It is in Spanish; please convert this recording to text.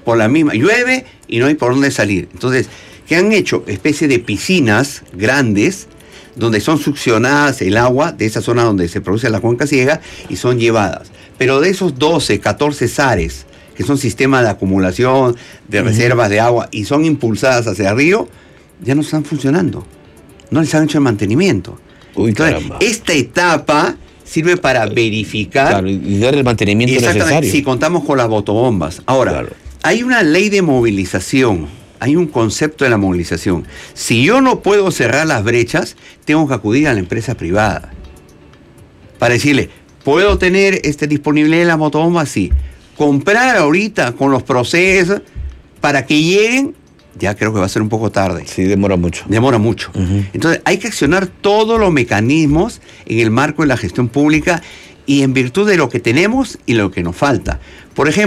por la misma, llueve y no hay por dónde salir. Entonces, ¿qué han hecho? Especie de piscinas grandes donde son succionadas el agua de esa zona donde se produce la cuenca ciega y son llevadas. Pero de esos 12, 14 SARES, que son sistemas de acumulación de reservas de agua y son impulsadas hacia el río, ya no están funcionando. No les han hecho el mantenimiento. Entonces, esta etapa sirve para verificar... Claro, y dar el mantenimiento necesario. Si contamos con las botobombas. Ahora, hay una ley de movilización, hay un concepto de la movilización. Si yo no puedo cerrar las brechas, tengo que acudir a la empresa privada. Para decirle, ¿puedo tener disponibilidad en las botobombas? Sí. Comprar ahorita con los procesos para que lleguen, ya creo que va a ser un poco tarde. Sí, demora mucho. Demora mucho. Entonces hay que accionar todos los mecanismos en el marco de la gestión pública y en virtud de lo que tenemos y lo que nos falta. Por ejemplo,